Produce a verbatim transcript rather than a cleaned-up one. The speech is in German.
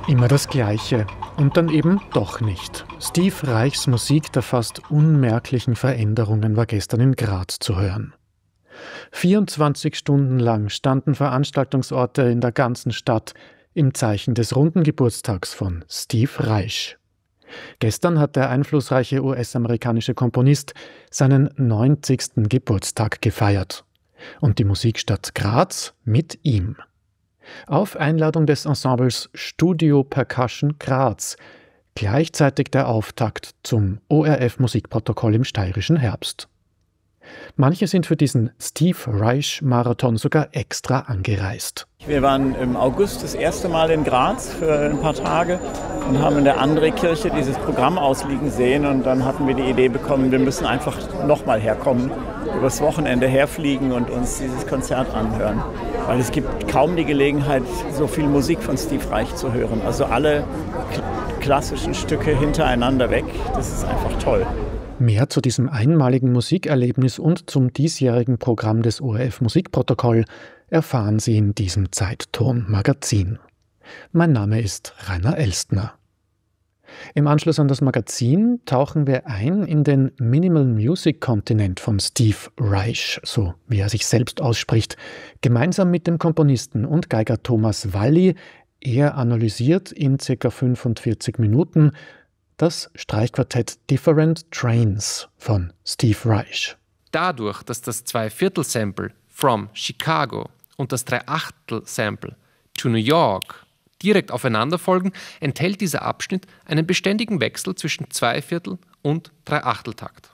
Immer das Gleiche. Und dann eben doch nicht. Steve Reichs Musik der fast unmerklichen Veränderungen war gestern in Graz zu hören. vierundzwanzig Stunden lang standen Veranstaltungsorte in der ganzen Stadt im Zeichen des runden Geburtstags von Steve Reich. Gestern hat der einflussreiche U S-amerikanische Komponist seinen neunzigsten Geburtstag gefeiert. Und die Musikstadt Graz mit ihm. Auf Einladung des Ensembles Studio Percussion Graz, gleichzeitig der Auftakt zum O R F-Musikprotokoll im steirischen Herbst. Manche sind für diesen Steve Reich-Marathon sogar extra angereist. Wir waren im August das erste Mal in Graz für ein paar Tage und haben in der André-Kirche dieses Programm ausliegen sehen. Und dann hatten wir die Idee bekommen, wir müssen einfach nochmal herkommen, übers Wochenende herfliegen und uns dieses Konzert anhören. Weil es gibt kaum die Gelegenheit, so viel Musik von Steve Reich zu hören. Also alle klassischen Stücke hintereinander weg, das ist einfach toll. Mehr zu diesem einmaligen Musikerlebnis und zum diesjährigen Programm des O R F-Musikprotokoll erfahren Sie in diesem Zeitton-Magazin. Mein Name ist Rainer Elstner. Im Anschluss an das Magazin tauchen wir ein in den Minimal Music Kontinent von Steve Reich, so wie er sich selbst ausspricht, gemeinsam mit dem Komponisten und Geiger Thomas Walli. Er analysiert in ca. fünfundvierzig Minuten das Streichquartett Different Trains von Steve Reich. Dadurch, dass das Zwei-Viertel-Sample From Chicago und das Drei-Achtel-Sample To New York direkt aufeinander folgen, enthält dieser Abschnitt einen beständigen Wechsel zwischen Zweiviertel- und Dreiachteltakt.